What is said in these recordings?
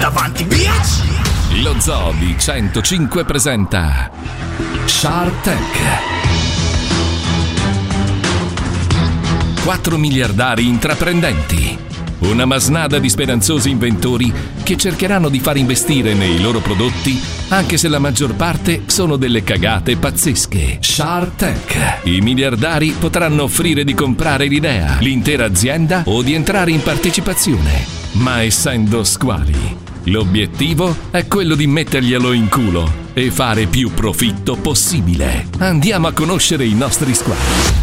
davanti, bitch! Lo Zoo di 105 presenta Shark Tank. 4 miliardari intraprendenti, una masnada di speranzosi inventori che cercheranno di far investire nei loro prodotti anche se la maggior parte sono delle cagate pazzesche. Shark Tank. I miliardari potranno offrire di comprare l'idea, l'intera azienda o di entrare in partecipazione, ma essendo squali, l'obiettivo è quello di metterglielo in culo e fare più profitto possibile. Andiamo a conoscere i nostri squali.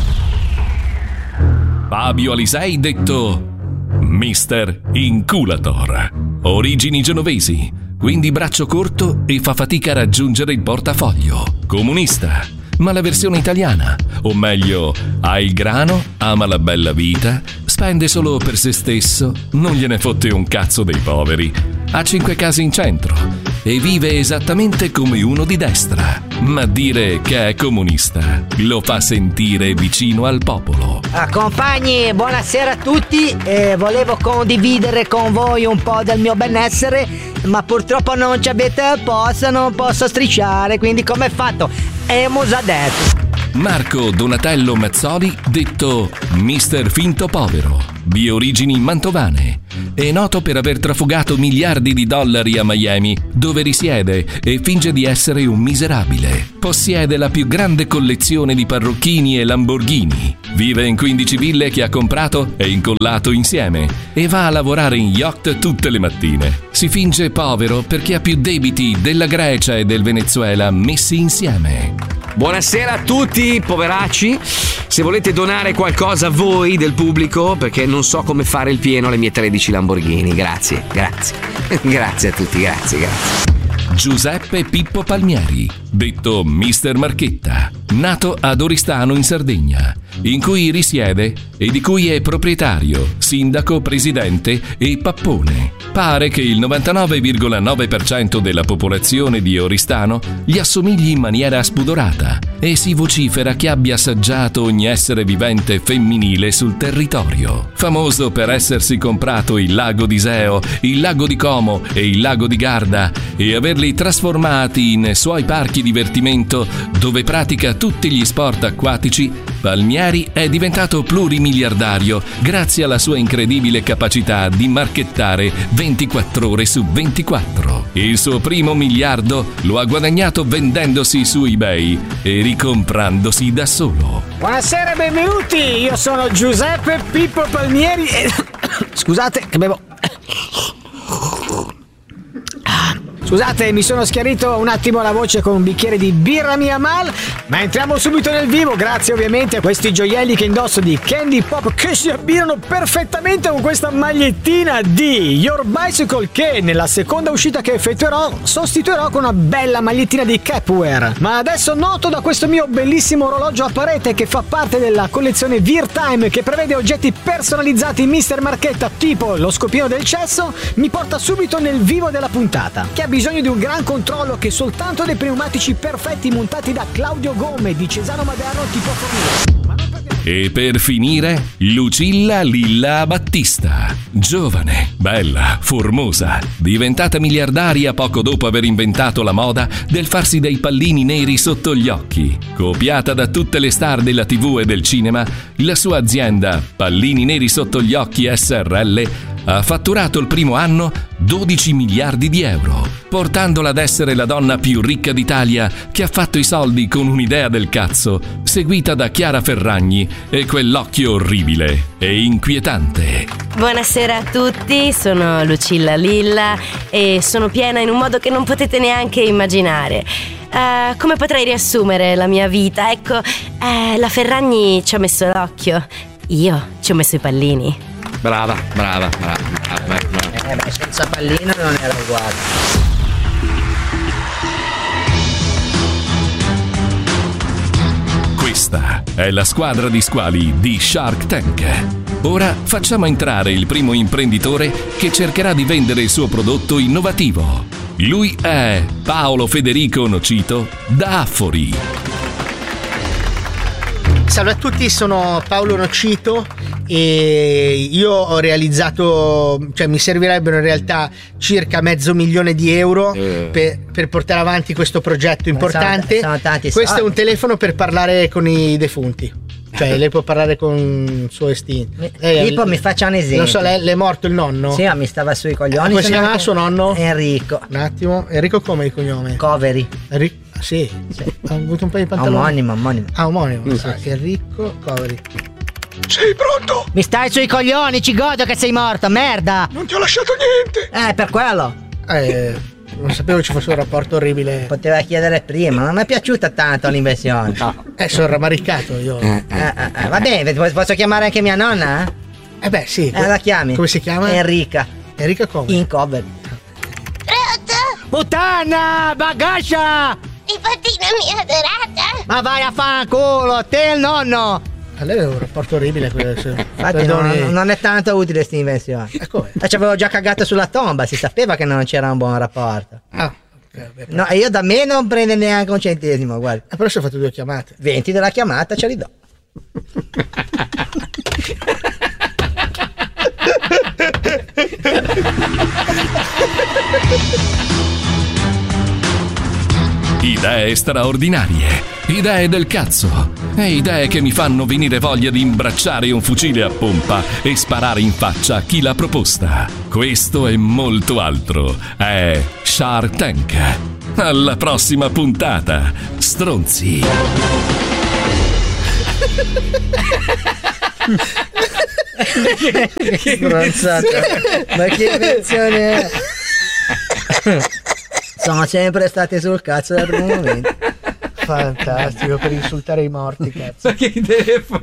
Fabio Alisei, detto Mr. Inculator. Origini genovesi, quindi braccio corto e fa fatica a raggiungere il portafoglio. Comunista, ma la versione italiana, o meglio, ha il grano, ama la bella vita, spende solo per se stesso, non gliene fotte un cazzo dei poveri, ha 5 case in centro e vive esattamente come uno di destra. Ma dire che è comunista lo fa sentire vicino al popolo. Compagni, buonasera a tutti. Volevo condividere con voi un po' del mio benessere, ma purtroppo non ci avete al posto, non posso strisciare, quindi come è fatto? Hemos detto. Marco Donatello Mazzoli, detto Mister Finto Povero, di origini mantovane, è noto per aver trafugato miliardi di dollari a Miami, dove risiede e finge di essere un miserabile. Possiede la più grande collezione di parrucchini e Lamborghini. Vive in 15 ville che ha comprato e incollato insieme e va a lavorare in yacht tutte le mattine. Si finge povero perché ha più debiti della Grecia e del Venezuela messi insieme. Buonasera a tutti, poveracci. Se volete donare qualcosa a voi del pubblico, perché non so come fare il pieno alle mie 13 Lamborghini. Grazie. Grazie a tutti, grazie. Giuseppe Pippo Palmieri, detto Mister Marchetta, nato ad Oristano in Sardegna, in cui risiede e di cui è proprietario, sindaco, presidente e pappone. Pare che il 99,9% della popolazione di Oristano gli assomigli in maniera spudorata e si vocifera che abbia assaggiato ogni essere vivente femminile sul territorio. Famoso per essersi comprato il lago di Iseo, il lago di Como e il lago di Garda e averli trasformati in suoi parchi divertimento dove pratica tutti gli sport acquatici, Palmieri è diventato plurimiliardario grazie alla sua incredibile capacità di marchettare 24 ore su 24. Il suo primo miliardo lo ha guadagnato vendendosi su eBay e ricomprandosi da solo. Buonasera e benvenuti, io sono Giuseppe Pippo Palmieri e... Scusate che bevo... Scusate, mi sono schiarito un attimo la voce con un bicchiere di birra mia mal, ma entriamo subito nel vivo, grazie ovviamente a questi gioielli che indosso di Candy Pop che si abbinano perfettamente con questa magliettina di Your Bicycle che nella seconda uscita che effettuerò sostituirò con una bella magliettina di Capwear. Ma adesso noto da questo mio bellissimo orologio a parete che fa parte della collezione Veer Time che prevede oggetti personalizzati Mister Marchetta tipo lo scopino del cesso, mi porta subito nel vivo della puntata, che ha bisogno di un gran controllo che soltanto dei pneumatici perfetti montati da Claudio Gome di Cesano Maderno ti può fornire. E per finire, Lucilla Lilla Battista, giovane, bella, formosa, diventata miliardaria poco dopo aver inventato la moda del farsi dei pallini neri sotto gli occhi. Copiata da tutte le star della TV e del cinema, la sua azienda, Pallini Neri Sotto gli Occhi SRL, ha fatturato il primo anno 12 miliardi di euro, portandola ad essere la donna più ricca d'Italia che ha fatto i soldi con un'idea del cazzo, seguita da Chiara Ferragni e quell'occhio orribile e inquietante. Buonasera a tutti, sono Lucilla Lilla e sono piena in un modo che non potete neanche immaginare. Come potrei riassumere la mia vita? Ecco, la Ferragni ci ha messo l'occhio, io ci ho messo i pallini. Brava. Senza pallino non era uguale. Questa è la squadra di squali di Shark Tank. Ora facciamo entrare il primo imprenditore che cercherà di vendere il suo prodotto innovativo. Lui è Paolo Federico Nocito da Affori. Salve a tutti, sono Paolo Nocito e io ho realizzato, cioè mi servirebbero in realtà circa €500.000 per portare avanti questo progetto importante. Sono tanti Questo è soldi. un telefono per parlare con i defunti. Cioè lei può parlare con il suo estinto. Tipo, mi faccia un esempio. Non so, le è morto il nonno? Sì, ma mi stava sui coglioni. Come si chiama suo nonno? Enrico. Un attimo. Enrico come di cognome? Coveri. Sì. Ha avuto un paio di pantaloni. Omonimo. Ah, omonimo. Sì. Enrico Coveri. Sei pronto? Mi stai sui coglioni, ci godo che sei morto, merda. Non ti ho lasciato niente. Per quello. Non sapevo ci fosse un rapporto orribile. Poteva chiedere prima, non mi è piaciuta tanto l'inversione. Sono rammaricato io. Va bene, posso chiamare anche mia nonna? Beh, sì. La chiami? Come si chiama? Enrica. Enrica come? In cover. Puttana, bagascia! Nipotina mia adorata. Ma vai a fanculo, te e il nonno! Lei è un rapporto orribile. Infatti non è tanto utile sta invenzione. Come? Ci avevo già cagato sulla tomba, si sapeva che non c'era un buon rapporto. No, e io da me non prende neanche un centesimo, guarda. Però se ho fatto 2 chiamate. 20 della chiamata ce li do. Idee straordinarie, idee del cazzo e idee che mi fanno venire voglia di imbracciare un fucile a pompa e sparare in faccia a chi l'ha proposta. Questo e molto altro è Shark Tank. Alla prossima puntata, stronzi. Che stronzata. Ma che invenzione è? Sono sempre state sul cazzo dal primo momento. Fantastico, per insultare i morti, cazzo. Ma che telefono?